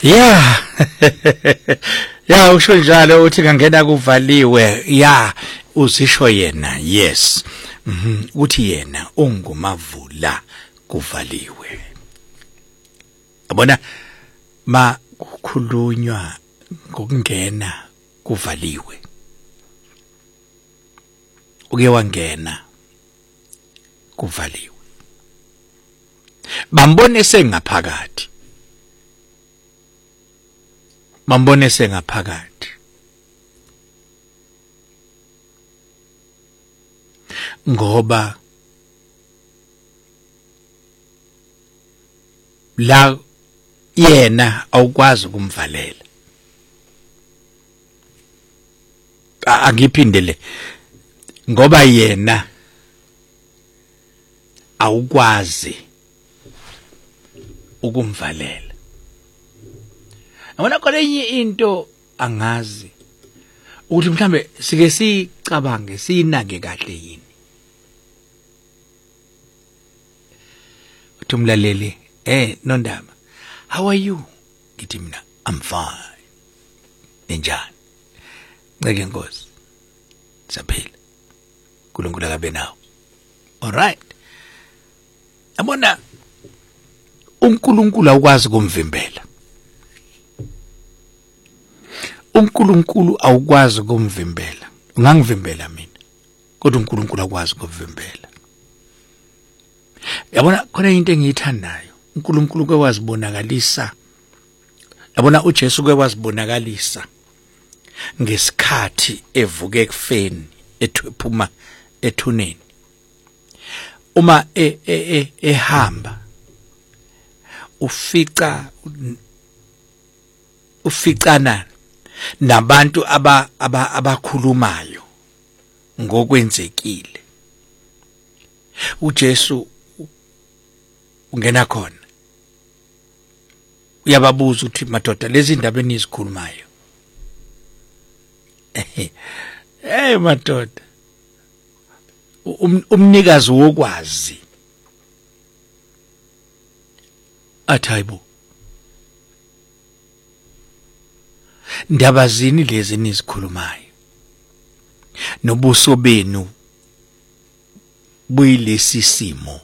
Yeah. Ya usho njalo uthi kangena kuvaliwe. Ya usisho yena. Yes. Uthi yena ungumavula kuvaliwe. Yabona ma kukhulunywa ngokungena kuvaliwe. Uke wangena kuvaliwe. Bambone sengaphakathi. Mambone sengaphakathi. Ngoba la yena awukwazi ukumvalela. Angiphindele. Ngoba yena awukwazi ukumvalela. Abona khona enye into angazi ukuthi mhlambe sike sicabange sinake kahle yini. Uthi umlaleli, Nondaba, how are you? Ngithi mina I'm fine. Enjani? Ngeke Nkosi. Saphila. uNkulunkulu akabe nawo. All right. Yabona uNkulunkulu awukwazi ukumvimbela. uNkulunkulu awukwazi ukumvimbela. Ungangivimbela mina. Kodwa uNkulunkulu akwazi ukuvimbela. Yabona khona into engiyithandayo. uNkulunkulu kwewazibonakalisa. Yabona uJesu kwewazibonakalisa ngesikhathi evuke ekufeni ephuma ethuneni. Uma ehamba uficana nabantu abakhulumayo ngokwenzekile. uJesu ungena khona uyababuza ukuthi madoda lezi ndaba enizikhulumayo madoda umnikazi wokwazi athayibo ndaba zini lezi enizikhulumayo nobuso benu buyilesi simo.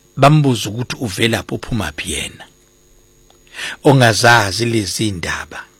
Bambuza ukuthi uvela lapho uphuma phi yena ongazazi lezi ndaba.